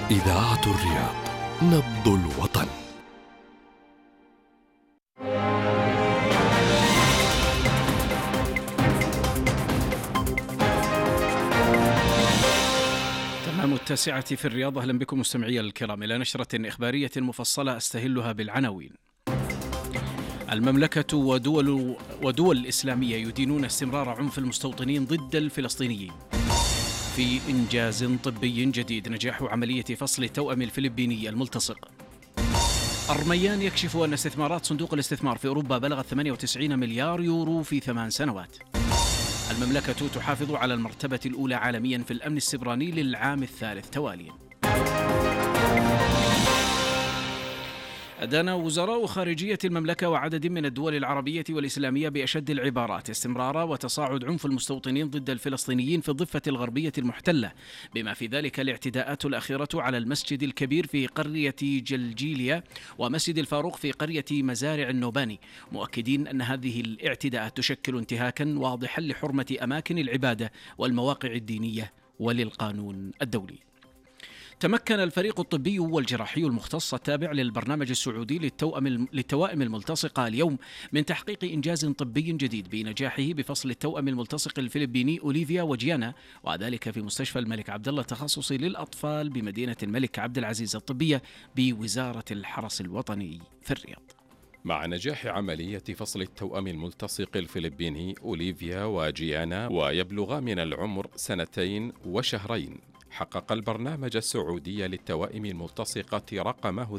إذاعة الرياض، نبض الوطن. تمام 9 في الرياض. أهلا بكم مستمعي الكرام إلى نشرة إخبارية مفصلة أستهلها بالعناوين. المملكة ودول الإسلامية يدينون استمرار عنف المستوطنين ضد الفلسطينيين. في إنجاز طبي جديد، نجاح عملية فصل التوأم الفلبيني الملتصق. أرميان يكشف أن استثمارات صندوق الاستثمار في أوروبا بلغت 98 مليار يورو في 8 سنوات. المملكة تحافظ على المرتبة الأولى عالميا في الأمن السبراني للعام الثالث تواليا. أدان وزراء خارجية المملكة وعدد من الدول العربية والإسلامية بأشد العبارات استمرار وتصاعد عنف المستوطنين ضد الفلسطينيين في الضفة الغربية المحتلة، بما في ذلك الاعتداءات الأخيرة على المسجد الكبير في قرية جلجيليا ومسجد الفاروق في قرية مزارع النوباني، مؤكدين أن هذه الاعتداءات تشكل انتهاكا واضحا لحرمة أماكن العبادة والمواقع الدينية وللقانون الدولي. تمكن الفريق الطبي والجراحي المختص التابع للبرنامج السعودي للتوائم الملتصقة اليوم من تحقيق إنجاز طبي جديد بنجاحه بفصل التوأم الملتصق الفلبيني أوليفيا وجيانا، وذلك في مستشفى الملك عبدالله التخصصي للأطفال بمدينة الملك عبد العزيز الطبية بوزارة الحرس الوطني في الرياض. مع نجاح عملية فصل التوأم الملتصق الفلبيني أوليفيا وجيانا ويبلغا من العمر 2 وشهرين، حقق البرنامج السعودي للتوائم الملتصقة رقمه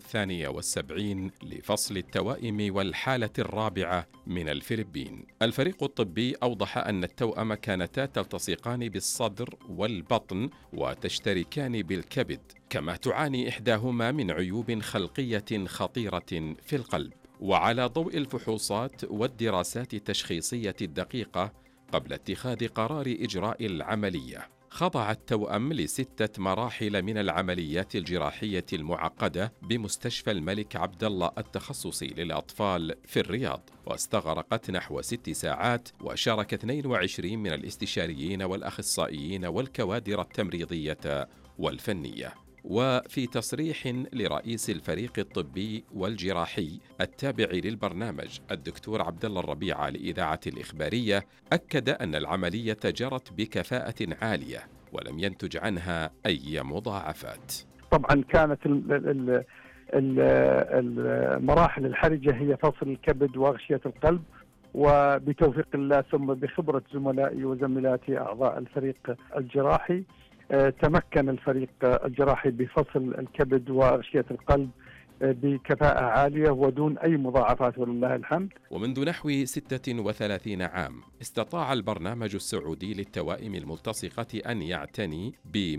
72 لفصل التوائم والحالة الرابعة من الفلبين. الفريق الطبي أوضح أن التوأم كانتا تلتصقان بالصدر والبطن وتشتركان بالكبد، كما تعاني إحداهما من عيوب خلقية خطيرة في القلب. وعلى ضوء الفحوصات والدراسات التشخيصية الدقيقة قبل اتخاذ قرار إجراء العملية، خضع التوأم ل6 مراحل من العمليات الجراحية المعقدة بمستشفى الملك عبدالله التخصصي للأطفال في الرياض، واستغرقت نحو 6 ساعات، وشارك 22 من الاستشاريين والأخصائيين والكوادر التمريضية والفنية. وفي تصريح لرئيس الفريق الطبي والجراحي التابع للبرنامج الدكتور عبدالله الربيعة لإذاعة الإخبارية، أكد أن العملية جرت بكفاءة عالية ولم ينتج عنها أي مضاعفات. طبعا كانت المراحل الحرجة هي فصل الكبد وأغشية القلب، وبتوفيق الله ثم بخبرة زملائي وزميلاتي أعضاء الفريق الجراحي تمكن الفريق الجراحي بفصل الكبد وأغشية القلب بكفاءة عالية ودون أي مضاعفات ولله الحمد. ومنذ نحو 36 عام استطاع البرنامج السعودي للتوائم الملتصقة أن يعتني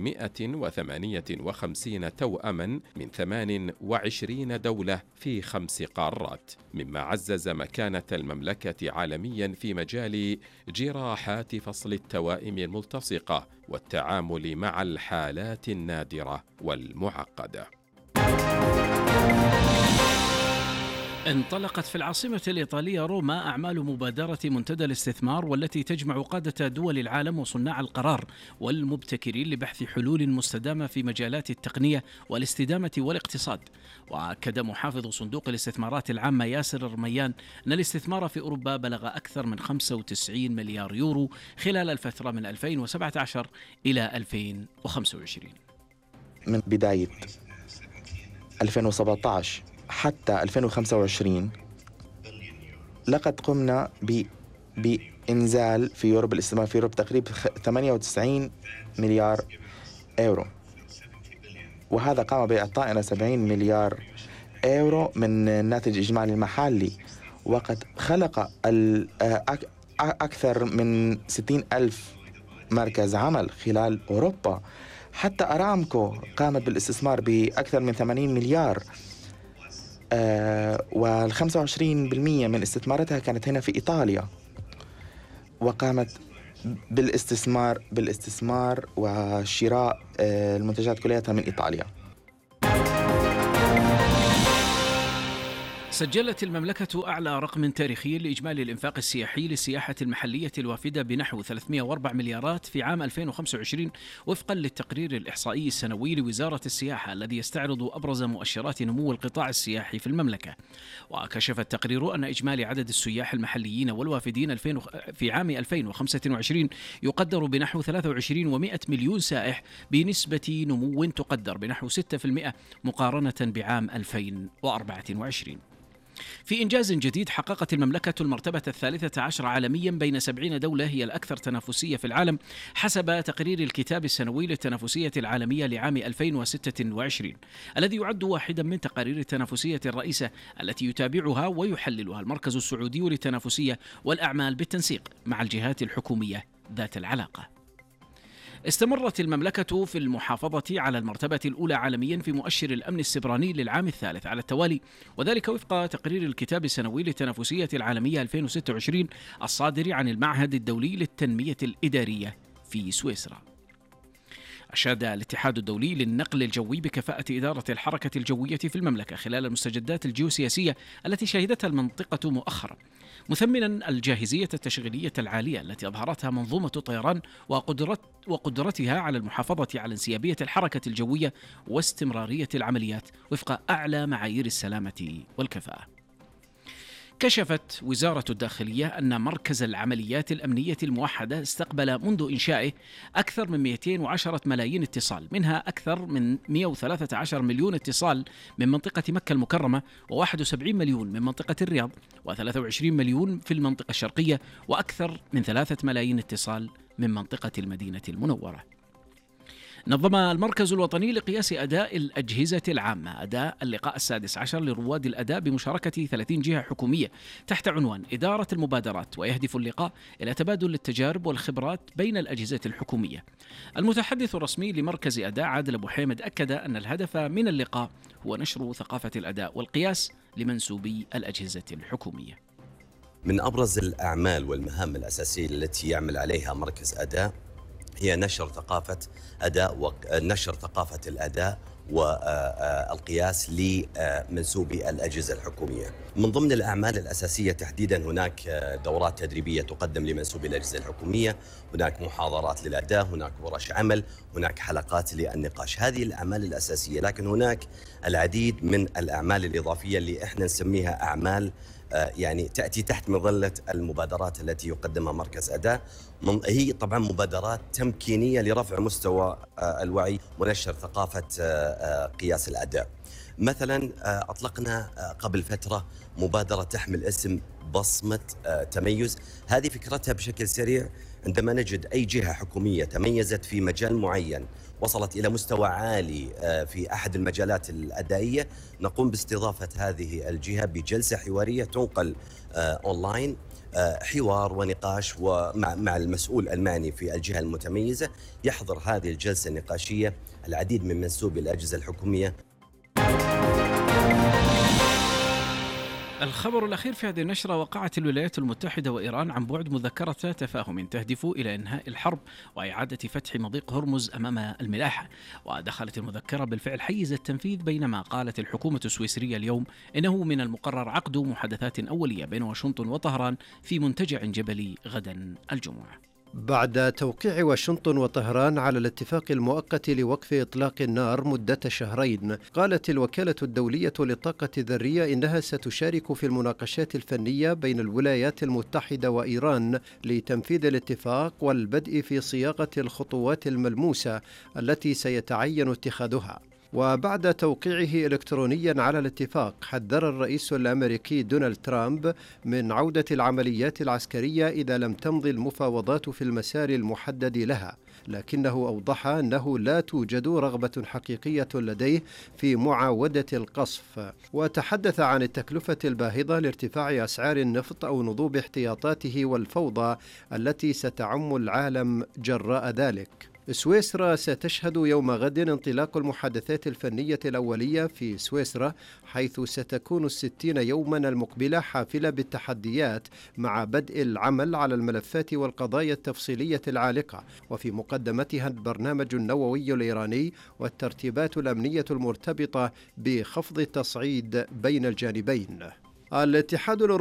ب158 توأما من 28 دولة في 5 قارات، مما عزز مكانة المملكة عالميا في مجال جراحات فصل التوائم الملتصقة والتعامل مع الحالات النادرة والمعقدة. انطلقت في العاصمة الإيطالية روما أعمال مبادرة منتدى الاستثمار، والتي تجمع قادة دول العالم وصناع القرار والمبتكرين لبحث حلول مستدامة في مجالات التقنية والاستدامة والاقتصاد. وأكد محافظ صندوق الاستثمارات العامة ياسر الرميان أن الاستثمار في أوروبا بلغ أكثر من 95 مليار يورو خلال الفترة من 2017 إلى 2025. من بداية 2017 حتى 2025 لقد قمنا بإنزال في يوروب الاستثمار في يوروب تقريبا 98 مليار يورو، وهذا قام بإعطائنا 70 مليار يورو من الناتج الإجمالي المحلي، وقد خلق أكثر من 60 ألف مركز عمل خلال أوروبا. حتى أرامكو قامت بالاستثمار بأكثر من 80 مليار، وال25% من استثماراتها كانت هنا في إيطاليا، وقامت بالاستثمار وشراء المنتجات كلها من إيطاليا. سجلت المملكة أعلى رقم تاريخي لإجمالي الإنفاق السياحي للسياحة المحلية الوافدة بنحو 304 مليارات في عام 2025 وفقا للتقرير الإحصائي السنوي لوزارة السياحة الذي يستعرض أبرز مؤشرات نمو القطاع السياحي في المملكة. وكشف التقرير أن إجمالي عدد السياح المحليين والوافدين في عام 2025 يقدر بنحو 23.1 مليون سائح بنسبة نمو تقدر بنحو 6% مقارنة بعام 2024. في إنجاز جديد حققت المملكة المرتبة 13 عالميا بين 70 دولة هي الأكثر تنافسية في العالم حسب تقرير الكتاب السنوي للتنافسية العالمية لعام 2026 الذي يعد واحدا من تقارير التنافسية الرئيسة التي يتابعها ويحللها المركز السعودي للتنافسية والأعمال بالتنسيق مع الجهات الحكومية ذات العلاقة. استمرت المملكة في المحافظة على المرتبة الأولى عالميا في مؤشر الأمن السبراني للعام الثالث على التوالي، وذلك وفق تقرير الكتاب السنوي للتنافسية العالمية 2026 الصادر عن المعهد الدولي للتنمية الإدارية في سويسرا. أشاد الاتحاد الدولي للنقل الجوي بكفاءة إدارة الحركة الجوية في المملكة خلال المستجدات الجيوسياسية التي شهدتها المنطقة مؤخرا، مثمنا الجاهزية التشغيلية العالية التي أظهرتها منظومة الطيران وقدرتها على المحافظة على انسيابية الحركة الجوية واستمرارية العمليات وفق أعلى معايير السلامة والكفاءة. كشفت وزارة الداخلية أن مركز العمليات الأمنية الموحدة استقبل منذ إنشائه أكثر من 210 ملايين اتصال، منها أكثر من 113 مليون اتصال من منطقة مكة المكرمة و71 مليون من منطقة الرياض و23 مليون في المنطقة الشرقية وأكثر من 3 ملايين اتصال من منطقة المدينة المنورة. نظم المركز الوطني لقياس أداء الأجهزة العامة أداء اللقاء السادس عشر لرواد الأداء بمشاركة 30 جهة حكومية تحت عنوان إدارة المبادرات، ويهدف اللقاء إلى تبادل التجارب والخبرات بين الأجهزة الحكومية. المتحدث الرسمي لمركز أداء عادل أبو حامد أكد أن الهدف من اللقاء هو نشر ثقافة الأداء والقياس لمنسوبي الأجهزة الحكومية. من أبرز الأعمال والمهام الأساسية التي يعمل عليها مركز أداء هي نشر ثقافة الأداء والقياس لمنسوبي الأجهزة الحكومية. من ضمن الأعمال الأساسية تحديدا هناك دورات تدريبية تقدم لمنسوبي الأجهزة الحكومية، هناك محاضرات للأداء، هناك ورش عمل، هناك حلقات للنقاش. هذه الأعمال الأساسية، لكن هناك العديد من الأعمال الإضافية اللي احنا نسميها أعمال يعني تأتي تحت مظلة المبادرات التي يقدمها مركز أداء. هي طبعا مبادرات تمكينية لرفع مستوى الوعي ونشر ثقافة قياس الأداء. مثلا أطلقنا قبل فترة مبادرة تحمل اسم بصمة تميز. هذه فكرتها بشكل سريع، عندما نجد أي جهة حكومية تميزت في مجال معين، وصلت إلى مستوى عالي في أحد المجالات الأدائية، نقوم باستضافة هذه الجهة بجلسة حوارية تنقل أونلاين، حوار ونقاش ومع المسؤول المعني في الجهة المتميزة. يحضر هذه الجلسة النقاشية العديد من منسوبي الأجهزة الحكومية. الخبر الأخير في هذه النشرة: وقعت الولايات المتحدة وإيران عن بعد مذكرة تفاهم تهدف إلى إنهاء الحرب وإعادة فتح مضيق هرمز أمام الملاحة. ودخلت المذكرة بالفعل حيز التنفيذ، بينما قالت الحكومة السويسرية اليوم إنه من المقرر عقد محادثات أولية بين واشنطن وطهران في منتجع جبلي غدا الجمعة. بعد توقيع واشنطن وطهران على الاتفاق المؤقت لوقف إطلاق النار مدة شهرين، قالت الوكالة الدولية للطاقة الذرية إنها ستشارك في المناقشات الفنية بين الولايات المتحدة وإيران لتنفيذ الاتفاق والبدء في صياغة الخطوات الملموسة التي سيتعين اتخاذها. وبعد توقيعه إلكترونيا على الاتفاق، حذر الرئيس الأمريكي دونالد ترامب من عودة العمليات العسكرية إذا لم تمضي المفاوضات في المسار المحدد لها، لكنه أوضح أنه لا توجد رغبة حقيقية لديه في معاودة القصف، وتحدث عن التكلفة الباهظة لارتفاع أسعار النفط أو نضوب احتياطاته والفوضى التي ستعم العالم جراء ذلك. سويسرا ستشهد يوم غد انطلاق المحادثات الفنية الأولية في سويسرا، حيث ستكون 60 يوما المقبلة حافلة بالتحديات مع بدء العمل على الملفات والقضايا التفصيلية العالقة، وفي مقدمتها البرنامج النووي الإيراني والترتيبات الأمنية المرتبطة بخفض التصعيد بين الجانبين. الاتحاد